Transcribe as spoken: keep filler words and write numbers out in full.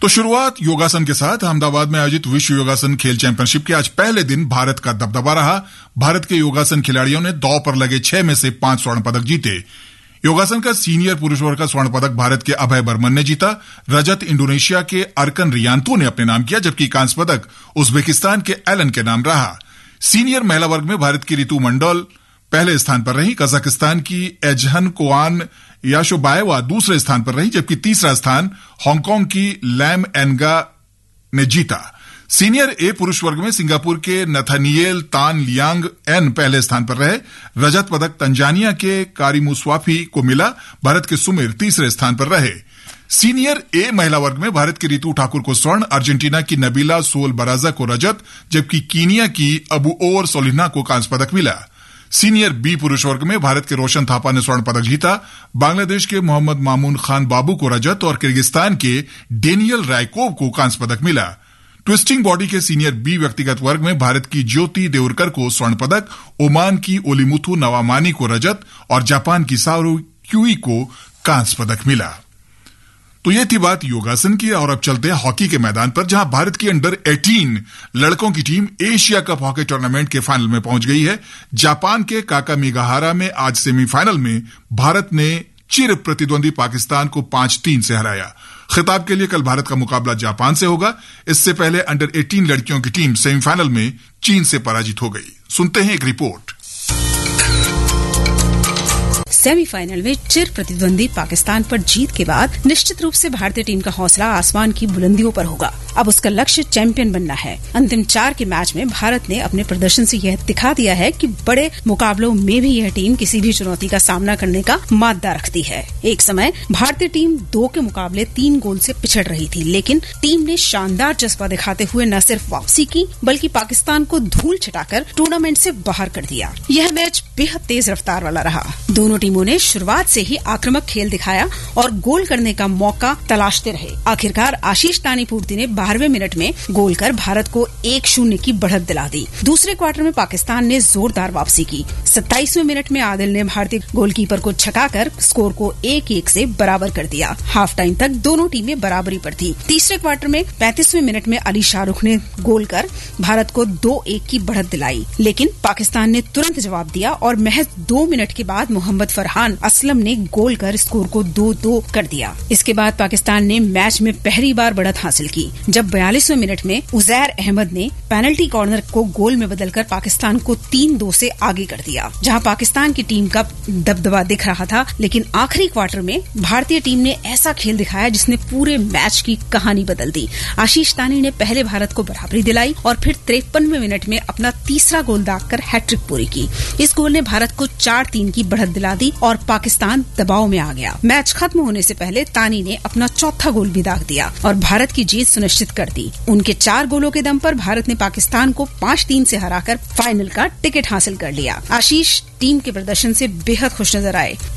तो शुरुआत योगासन के साथ। अहमदाबाद में आयोजित विश्व योगासन खेल चैंपियनशिप के आज पहले दिन भारत का दबदबा रहा। भारत के योगासन खिलाड़ियों ने दौ पर लगे छह में से पांच स्वर्ण पदक जीते। योगासन का सीनियर पुरुष वर्ग का स्वर्ण पदक भारत के अभय बर्मन ने जीता। रजत इंडोनेशिया के अर्कन रियांतो ने अपने नाम किया, जबकि कांस्य पदक उज्बेकिस्तान के एलन के नाम रहा। सीनियर महिला वर्ग में भारत की रितु मंडल पहले स्थान पर रही। कजाकिस्तान की एजहन कोआन याशोबाएवा दूसरे स्थान पर रही, जबकि तीसरा स्थान हांगकांग की लैम एनगा ने जीता। सीनियर ए पुरुष वर्ग में सिंगापुर के नथानिएल तान लियांग एन पहले स्थान पर रहे। रजत पदक तंजानिया के कारिमुस्वाफी को मिला। भारत के सुमिर तीसरे स्थान पर रहे। सीनियर ए महिला वर्ग में भारत की रितु ठाकुर को स्वर्ण, अर्जेंटीना की नबीला सोल बराजा को रजत, जबकि कीनिया की अबू ओर सोलिना को कांस्य पदक मिला। सीनियर बी पुरुष वर्ग में भारत के रोशन थापा ने स्वर्ण पदक जीता। बांग्लादेश के मोहम्मद मामून खान बाबू को रजत और किर्गिस्तान के डेनियल रायकोव को कांस्य पदक मिला। ट्विस्टिंग बॉडी के सीनियर बी व्यक्तिगत वर्ग में भारत की ज्योति देवरकर को स्वर्ण पदक, ओमान की ओलिमुथु नवामानी को रजत और जापान की सारू क्यूई को कांस्य पदक मिला। तो ये थी बात योगासन की। और अब चलते हैं हॉकी के मैदान पर, जहां भारत की अंडर अठारह लड़कों की team Asia cup hockey tournament के फाइनल में पहुंच गई है। जापान के काकामीगाहारा में आज सेमीफाइनल में भारत ने चिर प्रतिद्वंदी पाकिस्तान को पांच तीन से हराया। खिताब के लिए कल भारत का मुकाबला जापान से होगा। इससे पहले अंडर अठारह लड़कियों की टीम सेमीफाइनल में चीन से पराजित हो गई। सुनते हैं एक रिपोर्ट। सेमीफाइनल में चिर प्रतिद्वंदी पाकिस्तान पर जीत के बाद निश्चित रूप से भारतीय टीम का हौसला आसमान की बुलंदियों पर होगा। अब उसका लक्ष्य चैंपियन बनना है। अंतिम चार के मैच में भारत ने अपने प्रदर्शन से यह दिखा दिया है कि बड़े मुकाबलों में भी यह टीम किसी भी चुनौती का सामना करने का माद्दा रखती है। एक समय भारतीय टीम दो के मुकाबले तीन गोल से पिछड़ रही थी, लेकिन टीम ने शानदार जज्बा दिखाते हुए न सिर्फ वापसी की, बल्कि पाकिस्तान को धूल छिटाकर टूर्नामेंट से बाहर कर दिया। यह मैच बेहद तेज रफ्तार वाला रहा। दोनों टीमों ने शुरुआत से ही आक्रामक खेल दिखाया और गोल करने का मौका तलाशते रहे। आखिरकार आशीष तानीपूर्ति ने बारहवें मिनट में गोल कर भारत को एक शून्य की बढ़त दिला दी। दूसरे क्वार्टर में पाकिस्तान ने जोरदार वापसी की। सत्ताईसवें मिनट में आदिल ने भारतीय गोलकीपर को छकाकर स्कोर को एक एक से बराबर कर दिया। हाफ टाइम तक दोनों टीमें बराबरी पर थी। तीसरे क्वार्टर में पैंतीसवें मिनट में अली शाहरुख ने गोल कर भारत को दो एक की बढ़त दिलाई, लेकिन पाकिस्तान ने तुरंत जवाब दिया और महज दो मिनट के बाद मोहम्मद फरहान असलम ने गोल कर स्कोर को दो दो कर दिया। इसके बाद पाकिस्तान ने मैच में पहली बार बढ़त हासिल की, जब बयालीसवें मिनट में उजैर अहमद ने पेनल्टी कॉर्नर को गोल में बदलकर पाकिस्तान को तीन दो से आगे कर दिया। जहां पाकिस्तान की टीम का दबदबा दिख रहा था, लेकिन आखिरी क्वार्टर में भारतीय टीम ने ऐसा खेल दिखाया जिसने पूरे मैच की कहानी बदल दी। आशीष तानी ने पहले भारत को बराबरी दिलाई और फिर तिरपनवें मिनट में अपना तीसरा गोल दागकर हैट्रिक पूरी की। इस गोल ने भारत को चार तीन की बढ़त दिला दी और पाकिस्तान दबाव में आ गया। मैच खत्म होने से पहले तानी ने अपना चौथा गोल भी दाग दिया और भारत की जीत सुनिश्चित कर दी। उनके चार गोलों के दम पर भारत ने पाकिस्तान को पांच तीन से हराकर फाइनल का टिकट हासिल कर लिया। आशीष टीम के प्रदर्शन से बेहद खुश नजर आए।